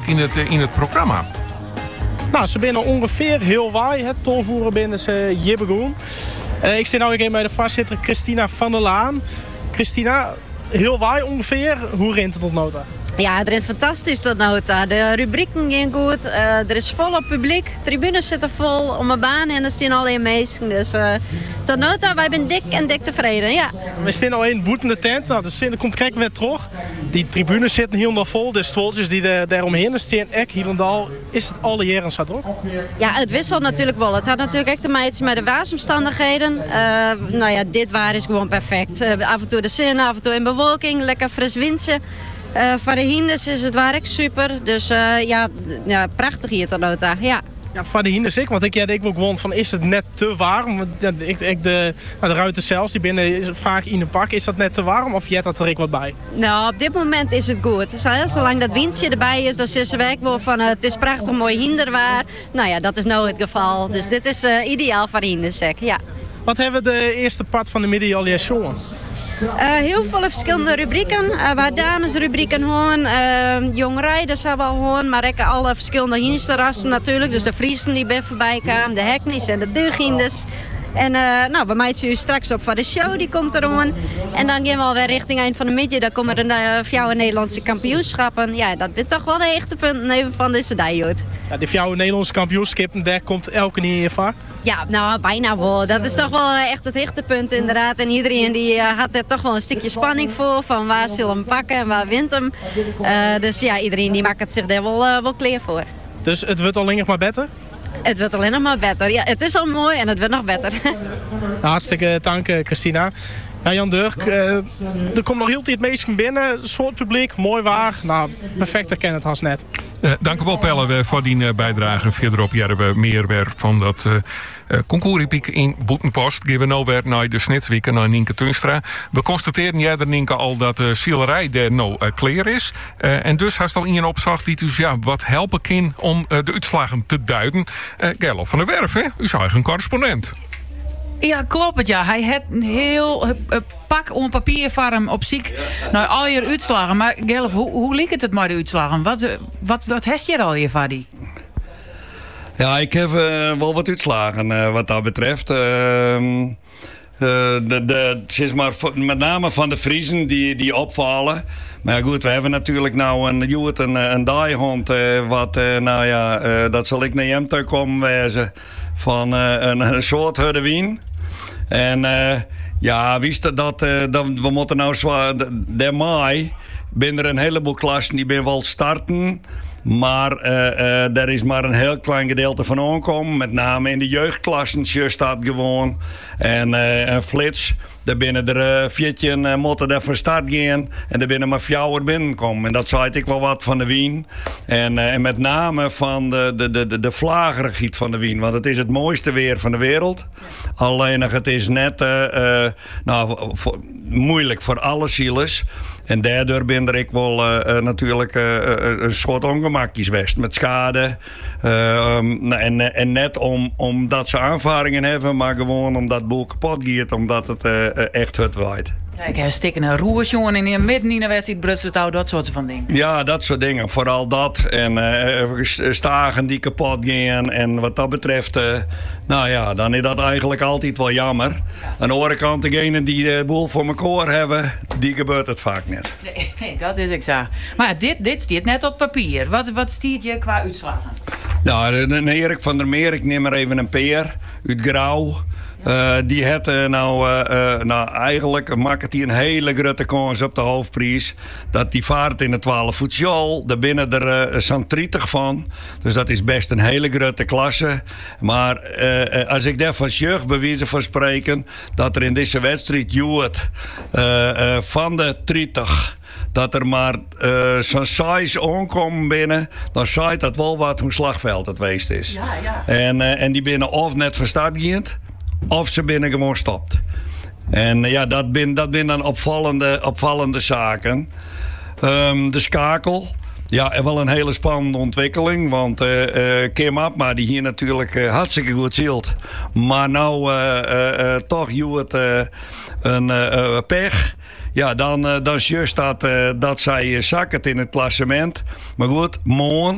in het programma? Nou, ze binnen ongeveer heel waai. Het tolvoeren binnen ze jibberoen. Ik zit nu even bij de voorzitter Christina van der Laan. Christina, heel waai ongeveer. Hoe rint het tot nota? Ja, het is fantastisch tot nu toe. De rubrieken gaan goed. Er is volop publiek. Tribunes zitten vol om mijn baan en er staan alleen mensen. Dus tot nu toe, wij zijn dik tevreden. Ja. We staan al in boetende tent. Nou, dus er komt kijk weer terug. Die tribunes zitten helemaal vol. De stoeltjes die daaromheen staan. Hielendal is het alle jaren zo druk. Ja, het wisselt natuurlijk wel. Het had natuurlijk echt te maken met de waarsomstandigheden. Nou ja, dit waar is gewoon perfect. Af en toe de zon, af en toe in bewolking. Lekker fris windje. Voor de hinders is het waar super. Dus ja, prachtig hier tot nu toe. Ja. Ja, voor de hinders want ik wil gewoon van, is het net te warm? Want, de ruiten zelfs, die binnen vaak in de pak. Is dat net te warm of jet dat er wat bij? Nou, op dit moment is het goed. Zolang dat windje erbij is, dan zitten we wel van het is prachtig mooi hinderwaar. Nou ja, dat is nou het geval. Dus dit is ideaal voor de hinders, ja. Wat hebben we de eerste part van de middenjaar jongen? Heel veel verschillende rubrieken. Waar damesrubrieken horen, jong rijders hebben al horen, maar ook alle verschillende hindersterrassen natuurlijk. Dus de Friesen die bij voorbij kwamen, de Heknies en de Tuurhinders. En nou, bij mij is u straks op voor de show, die komt er aan. En dan gaan we alweer richting eind van de middag. Dan komen er de Fjouwe Nederlandse kampioenschappen. Ja, dat is toch wel de echte punten van deze dag. Ja, de Fjouwe Nederlandse kampioenschappen, daar komt elke niet in van. Ja, nou, bijna wel. Dat is toch wel echt het hoogtepunt inderdaad. En iedereen die had er toch wel een stukje spanning voor. Van waar zullen hem pakken en waar wint hem. Dus ja, iedereen die maakt het zich daar wel klaar voor. Dus het wordt alleen nog maar beter? Het wordt alleen nog maar beter. Ja, het is al mooi en het wordt nog beter. Nou, hartstikke dank, Christina. Ja, Jan Dirk, er komt nog heel het meesten binnen. Soort publiek, mooi waar. Nou, perfect herkennen het haast net. Dank u wel, Pelle, voor die bijdrage. Verderop jaren we meer weer van dat concourspiek in Boetenpost. Gaan we nou weer naar de Snitsweken, naar Nienke Tunstra. We constateren jij Nienke al dat de zielerij er nou klaar is. En dus had al iemand opzacht die dus wat helpen kan om de uitslagen te duiden. Gerlof van der Werf, hè? U is eigen correspondent. Ja, klopt het, ja. Hij had een heel pak om papier voor hem op ziek. Nou, al je uitslagen. Maar Gerlof, hoe liep het met de uitslagen? Wat heeft je er al hier, Fadi? Ja, ik heb wel wat uitslagen wat dat betreft. Het is maar met name van de Friesen die opvallen. Maar goed, we hebben natuurlijk nou een daaihond. Dat zal ik naar hem toe komen wezen. Van een soort herdewien. En wist dat we moeten nou zwaar. De mei ben er een heleboel klassen die ben wel starten. Maar er is maar een heel klein gedeelte van aankomen. Met name in de jeugdklassen staat gewoon. En flits. Daar binnen er 14 moeten er voor start gaan. En er binnen maar 4 binnenkomen. En dat zei ik wel wat van de wien. En met name van de vlagerigheid van de wien. Want het is het mooiste weer van de wereld. Alleen het is net moeilijk voor alle zielers. En daardoor ben er ik wel natuurlijk een soort ongemakjes geweest. Met schade. En net omdat ze aanvaringen hebben. Maar gewoon omdat het boel kapot gaat. Omdat het echt hut waait. Kijk, hij stikken een roersjongen in een midden in een wedstrijd, Brutseltouw, dat soort van dingen. Ja, dat soort dingen. Vooral dat. En stagen die kapot gaan. En wat dat betreft, dan is dat eigenlijk altijd wel jammer. Aan de andere kant, degenen die de boel voor elkaar hebben, die gebeurt het vaak net. Nee, dat is exact. Maar dit staat net op papier. Wat stiert je qua uitslagen? Nou, de Erik van der Meer, ik neem maar even een peer uit Grauw. Die had eigenlijk maakt hij een hele grote kans op de hoofdprijs. Dat die vaart in de 12 voetjal. Daar binnen er zo'n 30 van. Dus dat is best een hele grote klasse. Maar als ik daar van jeugd bewijzen van spreken. Dat er in deze wedstrijd van de 30. Dat er maar zo'n 6 aankomen binnen. Dan zei dat wel wat hoe slagveld het geweest is. Ja. En die binnen of net van start gaan. Of ze binnen gewoon stopt. En dat zijn dan opvallende zaken. De schakel. Ja, wel een hele spannende ontwikkeling. Want Kim Abma, die hier natuurlijk hartstikke goed zielt. Maar nou toch het een pech. Ja, dan juist dat zij zakken in het klassement. Maar goed, morgen